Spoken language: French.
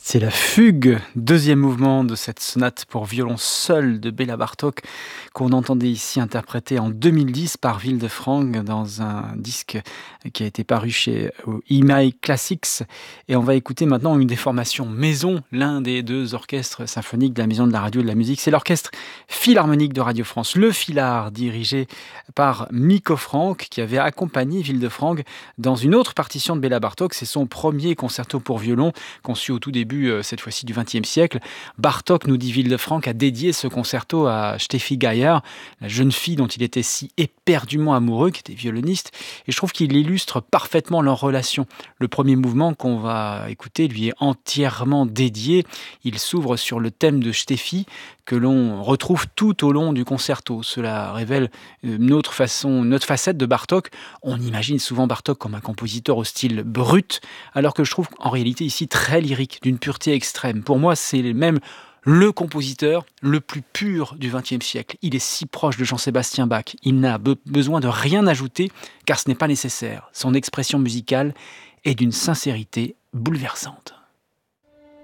C'est la fugue, deuxième mouvement de cette sonate pour violon seul de Béla Bartók qu'on entendait ici interprétée en 2010 par Wildefrank dans un disque qui a été paru chez EMI Classics. Et on va écouter maintenant une des formations maison, l'un des deux orchestres symphoniques de la Maison de la Radio et de la Musique. C'est l'orchestre philharmonique de Radio France, le Philhar, dirigé par Miko Franck, qui avait accompagné Wildefrank dans une autre partition de Béla Bartók. C'est son premier concerto pour violon, conçu au tout début cette fois-ci du XXe siècle. Bartók, nous dit Wildefrank, a dédié ce concerto à Steffi Gaillard, la jeune fille dont il était si éperdument amoureux, qui était violoniste, et je trouve qu'il illustre parfaitement leur relation. Le premier mouvement qu'on va écouter lui est entièrement dédié. Il s'ouvre sur le thème de Steffi, que l'on retrouve tout au long du concerto. Cela révèle une autre facette de Bartók. On imagine souvent Bartók comme un compositeur au style brut, alors que je trouve en réalité ici très lyrique, d'une pureté extrême. Pour moi, c'est même le compositeur le plus pur du XXe siècle. Il est si proche de Jean-Sébastien Bach. Il n'a besoin de rien ajouter, car ce n'est pas nécessaire. Son expression musicale est d'une sincérité bouleversante.